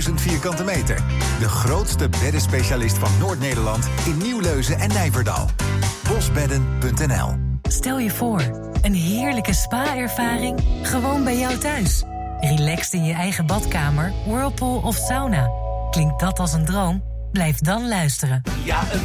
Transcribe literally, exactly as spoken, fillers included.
duizend vierkante meter. De grootste beddenspecialist van Noord-Nederland in Nieuwleuzen en Nijverdal. bosbedden punt n l. Stel je voor, een heerlijke spa-ervaring gewoon bij jou thuis. Relaxed in je eigen badkamer, whirlpool of sauna. Klinkt dat als een droom? Blijf dan luisteren. Ja, een